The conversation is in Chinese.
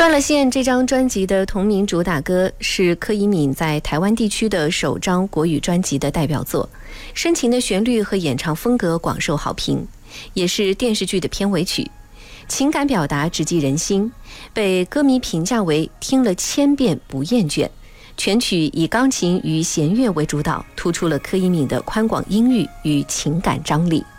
断了线这张专辑的同名主打歌是柯以敏在台湾地区的首张国语专辑的代表作，深情的旋律和演唱风格广受好评，也是电视剧的片尾曲，情感表达直击人心，被歌迷评价为听了1000遍不厌倦。全曲以钢琴与弦乐为主导，突出了柯以敏的宽广音域与情感张力。